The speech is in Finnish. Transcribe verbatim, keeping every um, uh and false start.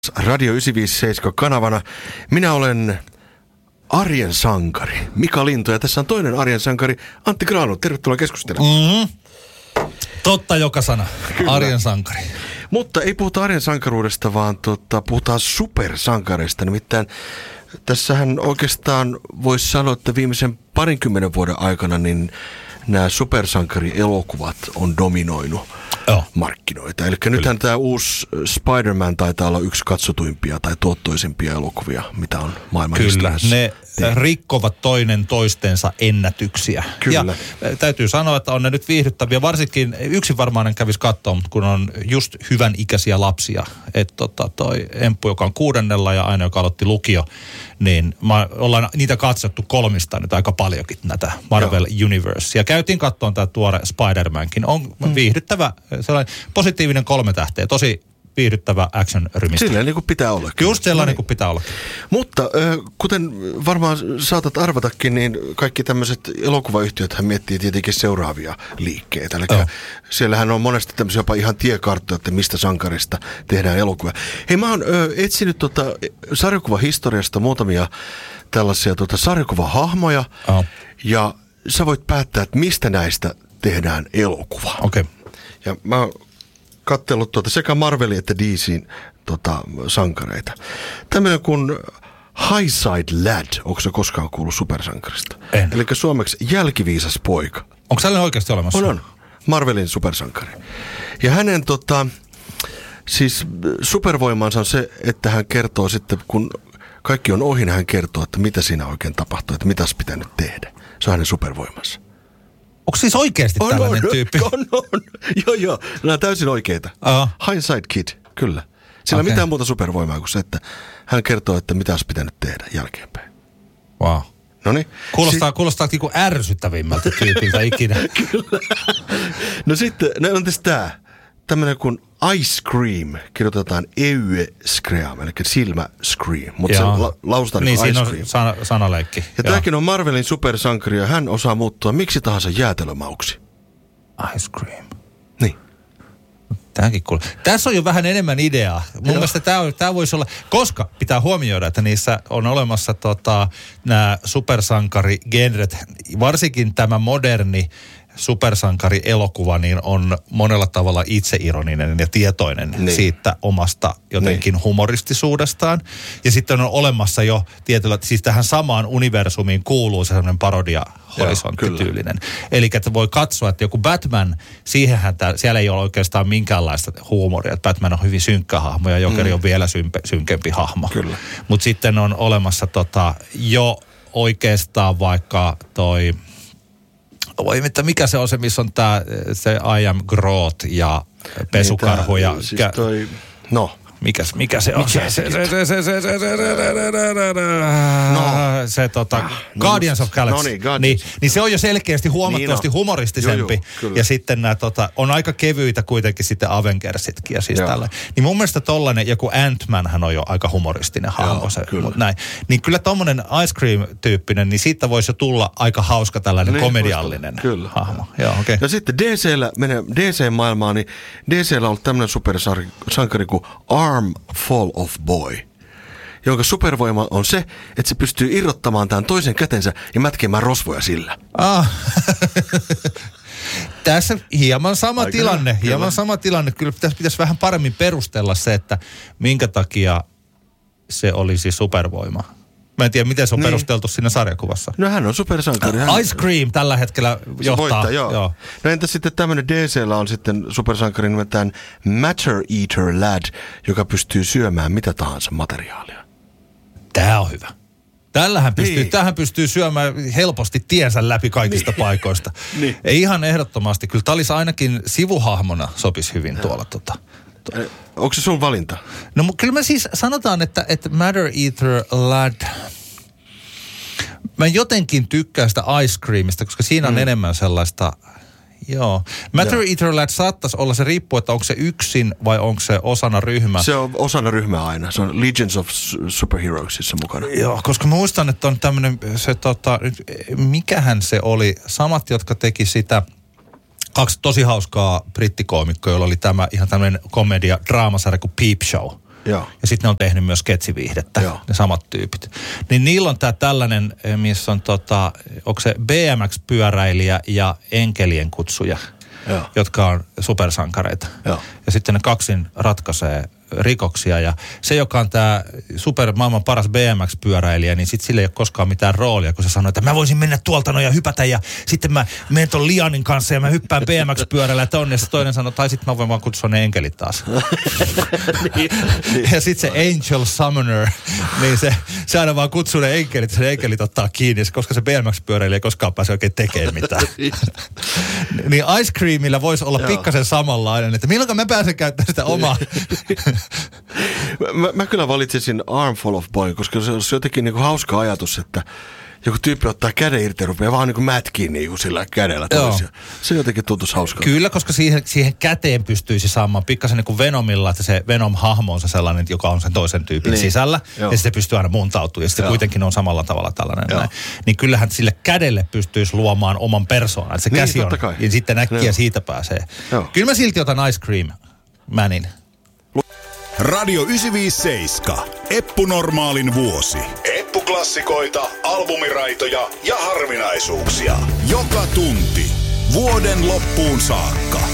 Radio yhdeksänsataaviisikymmentäseitsemän kanavana. Minä olen arjen sankari Mika Lintu ja tässä on toinen arjen sankari Antti Granlund. Tervetuloa keskustelemaan. Mm-hmm. Totta joka sana. Kyllä. Arjen sankari. Mutta ei puhuta arjen sankaruudesta, vaan tota, puhutaan supersankareista. Nimittäin tässähän oikeastaan voisi sanoa, että viimeisen parinkymmenen vuoden aikana niin nämä supersankarielokuvat on dominoinut oh. markkinoita. Eli nythän tämä uusi Spider-Man taitaa olla yksi katsotuimpia tai tuottoisimpia elokuvia, mitä on maailman Kyllä, historiassa. ne tehty. rikkovat toinen toistensa ennätyksiä. Kyllä. Ja täytyy sanoa, että on ne nyt viihdyttäviä. Varsinkin yksin varmaan en kävisi katsoa, mutta kun on just hyvän ikäisiä lapsia. Että tota, toi Emppu, joka on kuudennella ja aina, joka aloitti lukio, niin mä, ollaan niitä katsottu kolmista nyt aika paljonkin näitä Marvel Joo. Universe. Ja käytiin katsomaan tämä tuore Spider-Mankin. On hmm. viihdyttävä, sellainen positiivinen kolme tähteä, tosi viihdyttävä action-rymistä. Silleen niin kuin pitää olla. Just sellainen kuin pitää olla. Mutta kuten varmaan saatat arvatakin, niin kaikki tämmöiset elokuvayhtiöthän miettii tietenkin seuraavia liikkeitä. Eli oh. siellähän on monesti tämmöisiä jopa ihan tiekarttoja, että mistä sankarista tehdään elokuvia. Hei, mä oon ö, etsinyt tota sarjakuvahistoriasta muutamia tällaisia tota sarjakuvahahmoja. Oh. Ja sä voit päättää, että mistä näistä tehdään elokuva. Okei. Okay. Ja mä oon katsellut tuota sekä Marvelin että D C:n tota, sankareita. Tämmöinen kuin Highside Lad, onko se koskaan kuullut supersankarista? En. Eli suomeksi jälkiviisas poika. Onko sellainen oikeasti olemassa? On, on. Marvelin supersankari. Ja hänen tota, siis supervoimansa on se, että hän kertoo sitten, kun kaikki on ohi, hän kertoo, että mitä siinä oikein tapahtuu, että mitäs pitää nyt tehdä. Se on hänen supervoimansa. Onko siis oikeasti on, tällainen on, tyyppi? On, on. Joo, joo. Nämä on täysin oikeita. Uh-huh. Hindsight Kid, kyllä. Sillä on okay. mitään muuta supervoimaa kuin se, että hän kertoo, että mitä olisi pitänyt tehdä jälkeenpäin. Wow. Noniin. Kuulostaa, si- kuulostaa niin kuin ärsyttävimmältä tyypiltä ikinä. Kyllä. No sitten, no on tässä tämä. Tämmöinen kuin Ice Cream, kirjoitetaan Eue Scream, eli silmä Scream, mutta se la- lausutaan niin, niin Ice Cream. Niin, siinä on sana- sanaleikki. Ja Joo. tämäkin on Marvelin supersankari ja hän osaa muuttua miksi tahansa jäätelömauksi. Ice Cream. Niin. Tämäkin kuuluu. Tässä on jo vähän enemmän ideaa. Mun Joo. mielestä tämä, tämä voisi olla, koska pitää huomioida, että niissä on olemassa tota, nämä supersankarigenret, varsinkin tämä moderni supersankarielokuva niin on monella tavalla itseironinen ja tietoinen niin. siitä omasta jotenkin niin. humoristisuudestaan. Ja sitten on olemassa jo tietyllä, siis tähän samaan universumiin kuuluu sellainen parodia horisontti-tyylinen. Eli että voi katsoa, että joku Batman, siihenhän tää, siellä ei ole oikeastaan minkäänlaista huumoria. Että Batman on hyvin synkkä hahmo ja Jokeri mm. on vielä sympe, synkempi hahmo. Mutta sitten on olemassa tota, jo oikeastaan vaikka toi... Voi, että mikä se on se, missä on tää, se I am Groot ja pesukarhu ja... Niin, siis toi, no. Mikäs, mikä se on? Mikä se, se, se, se, se, se, se, no. se tota, ah, Guardians no, of Galaxy. No niin, Guardians. Niin, niin se on jo selkeästi huomattavasti niin humoristisempi. Joo, joo, ja sitten nämä tota, on aika kevyitä kuitenkin sitten Avengersitkin ja siis tällä. Niin mun mielestä tollainen joku Ant-Manhän on jo aika humoristinen hahmo. Se, kyllä. Näin. Niin kyllä tommonen Ice Cream-tyyppinen, niin siitä voisi jo tulla aika hauska tällainen niin, komediallinen kyllä. hahmo. Joo, okay. Ja sitten D C:llä, menee D C-maailmaan, niin D C:llä on ollut tämmöinen supersankari kuin Arm Fall of Boy, jonka supervoima on se, että se pystyy irrottamaan tämän toisen kätensä ja mätkemään rosvoja sillä. Ah. Tässä hieman sama Aika tilanne, kyllä. hieman sama tilanne. Kyllä pitäisi, pitäisi vähän paremmin perustella se, että minkä takia se olisi supervoima. Mä en tiedä, miten se on niin. perusteltu siinä sarjakuvassa. No hän on supersankari. Hän... Ice Cream tällä hetkellä johtaa. Voittaa, joo. joo. No entä sitten tämmöinen D C:llä on sitten supersankari nimeltään Matter Eater Lad, joka pystyy syömään mitä tahansa materiaalia. Tää on hyvä. Tällähän pystyy, niin. Tähän pystyy syömään helposti tiensä läpi kaikista niin. paikoista. niin. Ei ihan ehdottomasti. Kyllä tää olisi ainakin sivuhahmona sopisi hyvin ja. tuolla tota. Onko se sun valinta? No kyllä me siis sanotaan, että, että Matter Eater Lad, mä jotenkin tykkään sitä Ice Creamista, koska siinä on mm. enemmän sellaista, joo. Matter joo. Eater Lad saattaisi olla, se riippuu, että onko se yksin vai onko se osana ryhmää. Se on osana ryhmää aina, se on Legions of Superheroesissa mukana. Joo, koska mä muistan, että on tämmöinen, se tota, mikähän se oli, samat, jotka teki sitä... Kaksi tosi hauskaa brittikoomikkoa, joilla oli tämä ihan tämmöinen komedia-draamasarja kuin Peep Show. Joo. Ja sitten ne on tehnyt myös sketsiviihdettä, Joo. ne samat tyypit. Niin niillä on tää tällainen, missä on tota, onko se B M X-pyöräilijä ja enkelien kutsuja, Joo. jotka on supersankareita. Joo. Ja sitten ne kaksin ratkaisee rikoksia. Ja se, joka on tämä super maailman paras B M X-pyöräilijä, niin sitten sillä ei ole koskaan mitään roolia, kun se sanoo, että mä voisin mennä tuolta noin ja hypätä ja sitten mä menen ton Lianin kanssa ja mä hyppään B M X-pyörällä tonne. Ja sitten toinen sanoo, tai sitten mä voin vaan kutsua ne enkelit taas. niin, niin. Ja sitten se Angel Summoner, niin se, se aina vaan kutsuu ne enkelit ja se enkelit ottaa kiinni, koska se B M X-pyöräilijä ei koskaan pääse oikein tekemään mitään. Niin Ice Creamilla voisi olla pikkasen samanlainen, että milloin mä pääsen käyttämään sitä omaa. mä, mä kyllä valitsisin Armful of Boy, koska se olisi jotenkin niinku hauska ajatus, että joku tyyppi ottaa käden irti ja rupeaa vaan niinku mätkiin niinku sillä kädellä toisia. Se jotenkin tuntuisi hauskaa. Kyllä, koska siihen, siihen käteen pystyisi saamaan pikkasen niin kuin Venomilla, että se Venom-hahmo on se sellainen, joka on sen toisen tyypin niin. sisällä. Joo. Ja se pystyy aina muuntautumaan ja sitten kuitenkin on samalla tavalla tällainen. Näin. Niin kyllähän sille kädelle pystyisi luomaan oman persoonan. Se niin, käsi on ja sitten äkkiä Joo. siitä pääsee. Joo. Kyllä mä silti otan Ice Cream Manin. Radio yhdeksänsataaviisikymmentäseitsemän. Eppu Normaalin vuosi. Eppu-klassikoita, albumiraitoja ja harvinaisuuksia. Joka tunti. Vuoden loppuun saakka.